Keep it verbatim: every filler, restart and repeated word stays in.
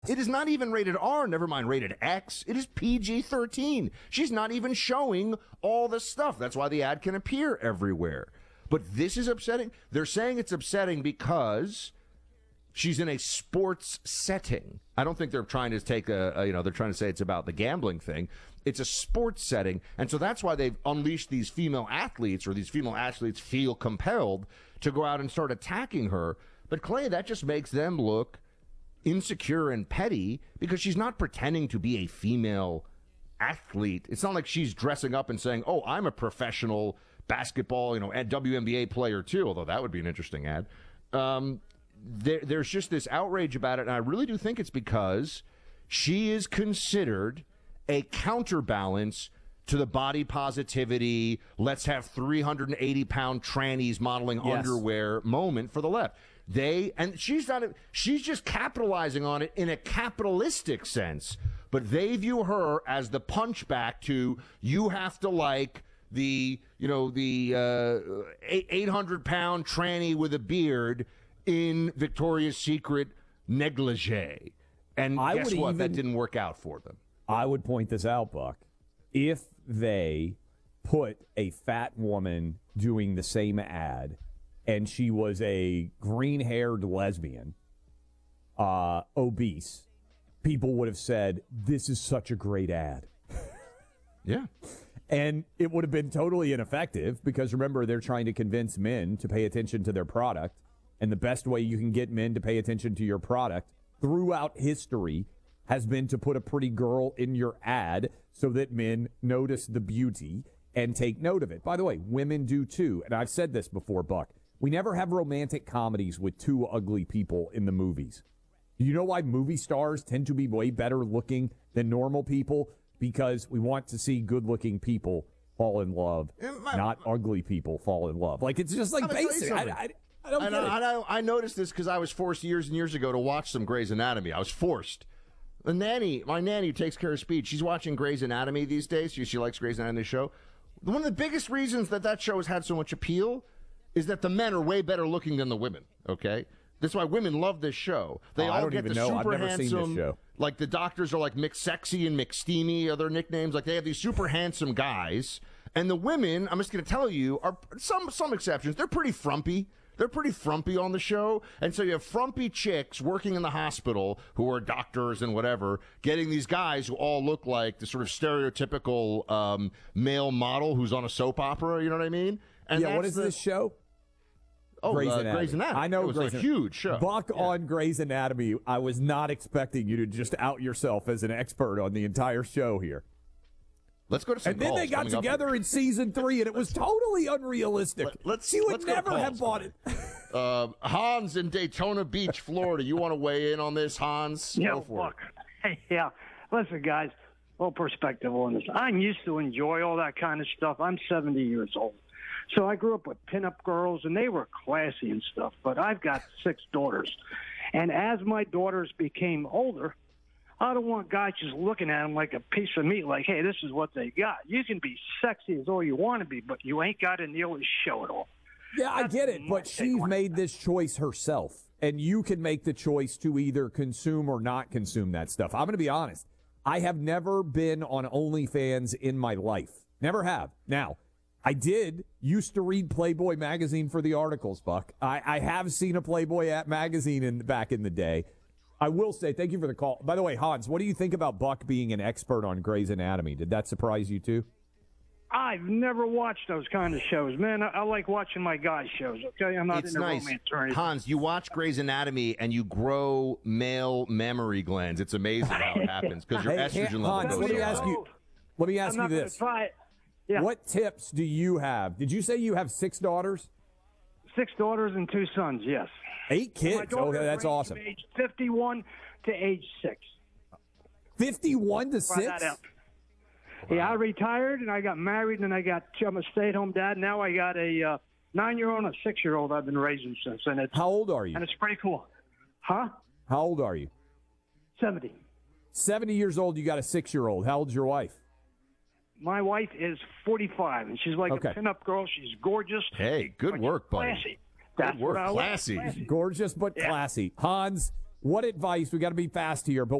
It is not even rated R, never mind rated X. It is P G thirteen. She's not even showing all the stuff. That's why the ad can appear everywhere. But this is upsetting. They're saying it's upsetting because she's in a sports setting. I don't think they're trying to take a, a, you know, they're trying to say it's about the gambling thing. It's a sports setting. And so that's why they've unleashed these female athletes, or these female athletes feel compelled to go out and start attacking her. But Clay, that just makes them look insecure and petty because she's not pretending to be a female athlete. It's not like she's dressing up and saying, oh, I'm a professional basketball, you know, W N B A player too, although that would be an interesting ad. Um, there, there's just this outrage about it, and I really do think it's because she is considered a counterbalance to the body positivity, let's have three hundred eighty pound trannies modeling yes. underwear moment for the left. They, and she's not, a, she's just capitalizing on it in a capitalistic sense, but they view her as the punchback to, you have to like the, you know, the uh, eight hundred pound tranny with a beard in Victoria's Secret negligee. And I guess what? Even, that didn't work out for them. I would point this out, Buck. If they put a fat woman doing the same ad and she was a green-haired lesbian, uh, obese, people would have said, this is such a great ad. Yeah. And it would have been totally ineffective because, remember, they're trying to convince men to pay attention to their product. And the best way you can get men to pay attention to your product throughout history has been to put a pretty girl in your ad so that men notice the beauty and take note of it. By the way, women do too. And I've said this before, Buck. We never have romantic comedies with two ugly people in the movies. Do you know why movie stars tend to be way better looking than normal people? Because we want to see good-looking people fall in love, my, not ugly people fall in love. Like, it's just like basic. I, I, I don't and get I, it. I, I noticed this because I was forced years and years ago to watch some Grey's Anatomy. I was forced. The nanny, my nanny who takes care of Speed, she's watching Grey's Anatomy these days. She, she likes Grey's Anatomy show. One of the biggest reasons that that show has had so much appeal is that the men are way better looking than the women, okay? That's why women love this show. They oh, all I don't get even the know. super I've never handsome. Seen this show. Like the doctors are like McSexy and McSteamy are their nicknames. Like they have these super handsome guys. And the women, I'm just going to tell you, are some some exceptions. They're pretty frumpy. They're pretty frumpy on the show. And so you have frumpy chicks working in the hospital who are doctors and whatever, getting these guys who all look like the sort of stereotypical um, male model who's on a soap opera. You know what I mean? And yeah, what is the, this show? Oh, Grey's uh, Anatomy. Grey's Anatomy. I know it was Grey's a Anatomy. huge show. Buck yeah. on Grey's Anatomy. I was not expecting you to just out yourself as an expert on the entire show here. Let's go to some And then they got together in season three, and it was totally unrealistic. Let, let's. She would let's never have bought it. Uh, Hans in Daytona Beach, Florida. You want to weigh in on this, Hans? Yeah, Go for look. Hey, yeah. Listen, guys, a little perspective on this. I'm used to enjoy all that kind of stuff. I'm seventy years old. So I grew up with pinup girls, and they were classy and stuff. But I've got six daughters. And as my daughters became older, I don't want guys just looking at them like a piece of meat, like, hey, this is what they got. You can be sexy as all you want to be, but you ain't got to nearly show it all. Yeah, That's I get it, but she's made this choice herself, and you can make the choice to either consume or not consume that stuff. I'm going to be honest. I have never been on OnlyFans in my life. Never have. Now, I did used to read Playboy magazine for the articles, Buck. I, I have seen a Playboy at magazine in back in the day. I will say, thank you for the call. By the way, Hans, what do you think about Buck being an expert on Grey's Anatomy? Did that surprise you too? I've never watched those kind of shows, man. I, I like watching my guys' shows, okay? I'm not it's into nice. romance or anything. Hans, you watch Grey's Anatomy and you grow male mammary glands. It's amazing how it happens because your Hey, estrogen Hans, level goes let me up. ask you. Let me ask I'm you not gonna this. Try it. Yeah. What tips do you have? Did you say you have six daughters? Six daughters and two sons, yes. Eight My kids. Oh, daughters that's range awesome. From age fifty-one to age six. fifty-one to Try six? that out. Yeah, I retired and I got married and I got I'm a stay-at-home dad. Now I got a uh, nine-year-old and a six-year-old I've been raising since. And it's How old are you? and it's pretty cool. Huh? How old are you? seventy. seventy years old. You got a six-year-old. How old's your wife? My wife is forty-five, and she's like Okay. a pinup girl. She's gorgeous. Hey, good but work, buddy. Classy. That's Good work. what I like, Classy. classy. Gorgeous but Yeah. classy. Hans, what advice, we got to be fast here, but